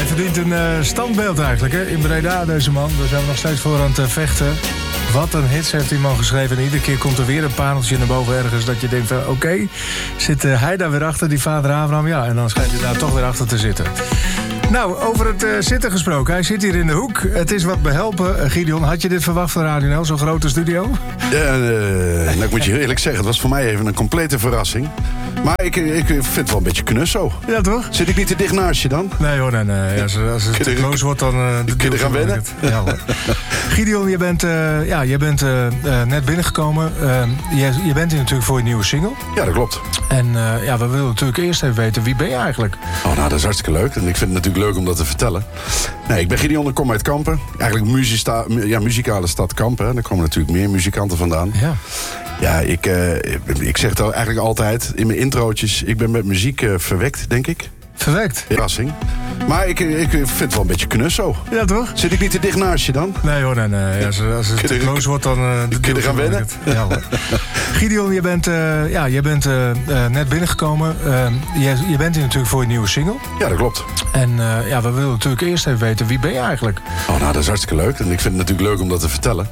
verdient een standbeeld eigenlijk, hè? In Breda, deze man. Daar zijn we nog steeds voor aan het vechten. Wat een hits heeft die man geschreven. En iedere keer komt er weer een pareltje naar boven ergens... dat je denkt van, oké, zit hij daar weer achter, die vader Abraham? Ja, en dan schijnt hij daar toch weer achter te zitten. Nou, over het zitten gesproken. Hij zit hier in de hoek. Het is wat behelpen. Gideon, had je dit verwacht van Radio NL, zo'n grote studio? Ja, nou, ik moet je eerlijk zeggen, het was voor mij even een complete verrassing. Maar ik vind het wel een beetje knus zo. Ja, toch? Zit ik niet te dicht naast je dan? Nee hoor, nee. Als het te close wordt, dan... kun je er gaan wennen? Ja, hoor. Gideon, je bent net binnengekomen. Je bent hier natuurlijk voor je nieuwe single. Ja, dat klopt. En we willen natuurlijk eerst even weten, wie ben je eigenlijk? Oh, nou, dat is hartstikke leuk. En ik vind het natuurlijk leuk om dat te vertellen. Nee, ik ben Gideon, ik kom uit Kampen. Eigenlijk muzikale stad Kampen. Daar komen natuurlijk meer muzikanten vandaan. Ja. Ja, ik zeg het eigenlijk altijd in mijn introotjes. Ik ben met muziek verwekt, denk ik. Verwekt? Verrassing. Maar ik vind het wel een beetje knus zo. Ja, toch? Zit ik niet te dicht naast je dan? Nee hoor, nee. Als het te close wordt, dan... kun je er gaan wennen? Ja, hoor. Gideon, je bent net binnengekomen. Je bent hier natuurlijk voor je nieuwe single. Ja, dat klopt. En we willen natuurlijk eerst even weten, wie ben je eigenlijk? Oh, nou, dat is hartstikke leuk. En ik vind het natuurlijk leuk om dat te vertellen.